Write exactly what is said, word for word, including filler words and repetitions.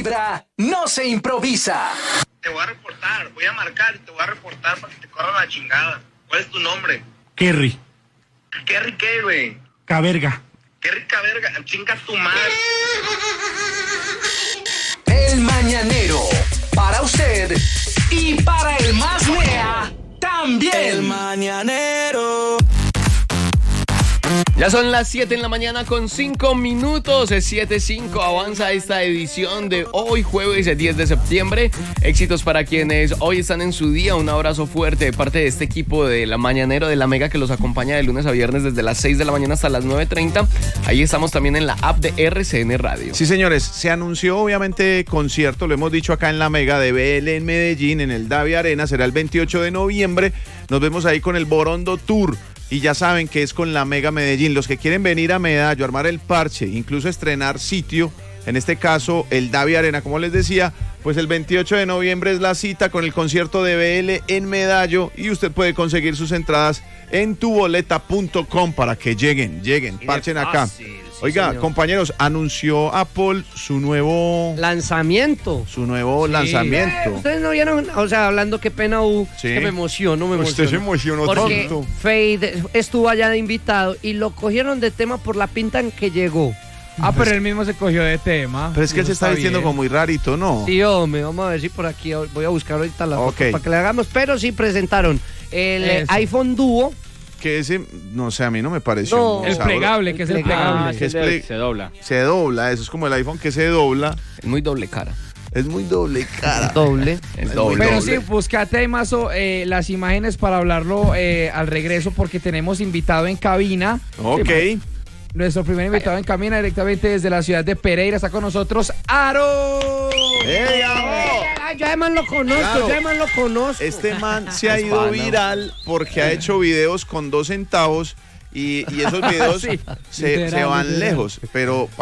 vibra no se improvisa. Te voy a reportar, voy a marcar y te voy a reportar para que te corran la chingada. ¿Cuál es tu nombre? Kerry. ¿Kerry qué, güey? Caberga. Kerry Caberga, chinga tu madre. El Mañanero, para usted y para el más mea también. El Mañanero. Ya son las siete en la mañana con cinco minutos, es siete cinco, avanza esta edición de hoy jueves diez de septiembre. Éxitos para quienes hoy están en su día, un abrazo fuerte de parte de este equipo de La Mañanero de La Mega que los acompaña de lunes a viernes desde las seis de la mañana hasta las nueve treinta. Ahí estamos también en la app de R C N Radio. Sí, señores, se anunció obviamente concierto, lo hemos dicho acá en La Mega, de B L en Medellín, en el Davi Arena, será el veintiocho de noviembre, nos vemos ahí con el Borondo Tour. Y ya saben que es con La Mega Medellín. Los que quieren venir a Medallo, armar el parche, incluso estrenar sitio, en este caso el Davi Arena, como les decía, pues el veintiocho de noviembre es la cita con el concierto de B L en Medallo y usted puede conseguir sus entradas en tuboleta punto com para que lleguen, lleguen, parchen acá. Oiga, señor. Compañeros, anunció Apple su nuevo lanzamiento. Su nuevo sí. lanzamiento. Eh, Ustedes no vieron, o sea, hablando qué pena hubo, sí. que me emocionó, me emocionó. Usted se emocionó porque tanto. Fade estuvo allá de invitado y lo cogieron de tema por la pinta en que llegó. Ah, pero él mismo se cogió de tema. Pero es que él se está, está vistiendo como muy rarito, ¿no? Sí, hombre, vamos a ver si por aquí voy a buscar ahorita la okay. foto para que le hagamos. Pero sí presentaron el Eso. iPhone Duo. Que ese, no sé, a mí no me pareció. No, el plegable, que es el plegable. Ah, que es ple- se dobla. Se dobla, eso es como el iPhone que se dobla. Es muy doble cara. Es muy doble cara. Doble. Es doble. Pero doble. sí, búscate ahí, Mazo, eh, las imágenes para hablarlo eh, al regreso, porque tenemos invitado en cabina. Ok. Sí, nuestro primer invitado en cabina directamente desde la ciudad de Pereira. Está con nosotros Aro. ¡Hey, Aro! Yo además lo conozco, claro. yo además lo conozco. Este man se ha ido viral porque ha hecho videos con dos centavos y, y esos videos sí, se, literal, se van literal. lejos. Pero